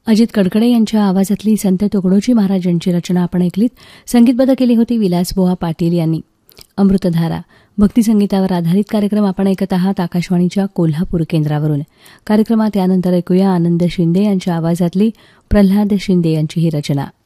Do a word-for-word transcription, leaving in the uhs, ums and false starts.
अजित कडकडे यांच्या आवाजातली संत तुकडोजी महाराज यांची रचना आपण ऐकलीत. संगीतबद्ध केली होती विलासबुवा पाटील यांनी. अमृतधारा भक्तिसंगीतावर आधारित कार्यक्रम आपण ऐकत आहात आकाशवाणीच्या कोल्हापूर केंद्रावरून. कार्यक्रमात यानंतर ऐकूया आनंद शिंदे यांच्या आवाजातली प्रल्हाद शिंदे यांची ही रचना.